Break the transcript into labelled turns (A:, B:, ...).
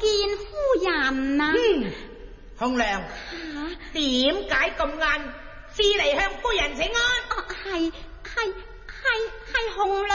A: 見夫人啊。
B: 紅娘，點解咁晏至嚟向夫人請安？
A: 係紅